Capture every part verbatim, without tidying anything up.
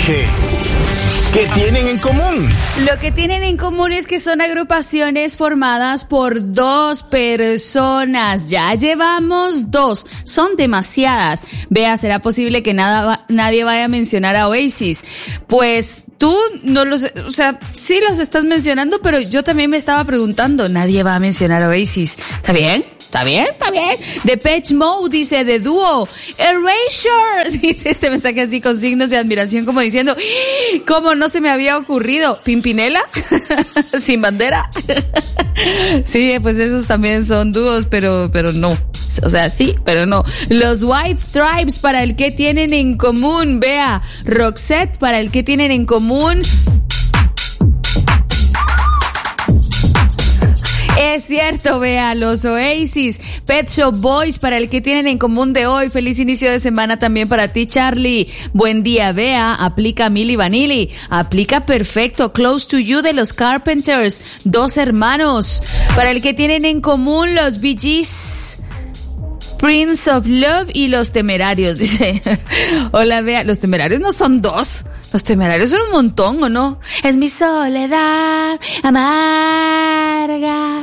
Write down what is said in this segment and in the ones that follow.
qué? ¿Qué tienen en común? Lo que tienen en común es que son agrupaciones formadas por dos personas. Ya llevamos dos. Son demasiadas. Vea, ¿será posible que nada, nadie vaya a mencionar a Oasis? Pues tú no los, o sea, sí los estás mencionando, pero yo también me estaba preguntando, nadie va a mencionar a Oasis. ¿Está bien? ¿Está bien? ¿Está bien? Depeche Mode dice, de dúo. Erasure dice este mensaje así con signos de admiración como diciendo, ¿cómo no se me había ocurrido? ¿Pimpinela? ¿Sin bandera? Sí, pues esos también son dúos, pero, pero no. O sea, sí, pero no. Los White Stripes, para el que tienen en común. Vea, Roxette, para el que tienen en común. Es cierto, vea, los Oasis, Pet Shop Boys, para el que tienen en común de hoy. Feliz inicio de semana también para ti, Charlie. Buen día, vea, aplica Milli Vanilli, aplica perfecto. Close to You de los Carpenters, dos hermanos. Para el que tienen en común los Bee Gees, Prince of Love y los Temerarios, dice. Hola, vea, los Temerarios no son dos. Los Temerarios son un montón, ¿o no? Es mi soledad amarga.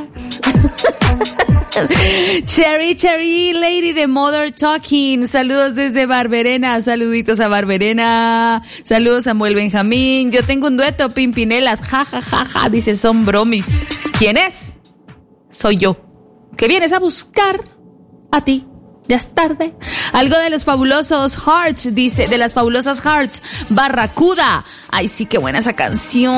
Cherry, Cherry, Lady de Mother Talking. Saludos desde Barberena. Saluditos a Barberena. Saludos a Samuel Benjamín. Yo tengo un dueto, Pimpinelas. Ja, ja, ja, ja. Dice, son bromis. ¿Quién es? Soy yo. Que vienes a buscar a ti. Ya es tarde. Algo de los fabulosos Hearts, dice, de las fabulosas Hearts. Barracuda. Ay, sí, qué buena esa canción.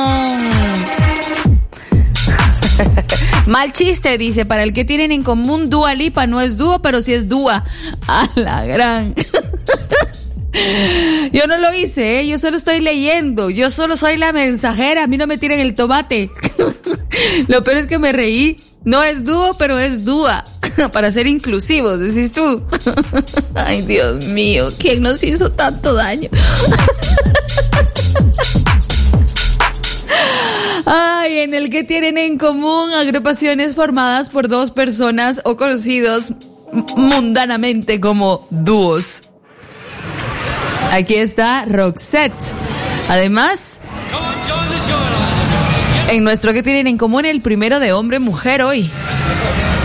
Mal chiste, dice, para el que tienen en común Dua Lipa. No es dúo, pero sí es dúa. A la gran. Yo no lo hice, ¿eh? Yo solo estoy leyendo. Yo solo soy la mensajera. A mí no me tiren el tomate. Lo peor es que me reí. No es dúo, pero es dúa. Para ser inclusivos, decís tú. Ay, Dios mío, ¿quién nos hizo tanto daño? Ay, en el que tienen en común agrupaciones formadas por dos personas o conocidos mundanamente como dúos. Aquí está Roxette. Además, en nuestro que tienen en común, el primero de hombre-mujer hoy.